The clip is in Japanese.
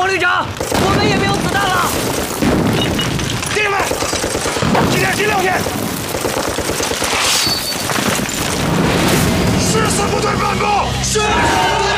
王旅长，我们也没有子弹了。 弟兄们，一连击6天，誓死不退半步！是。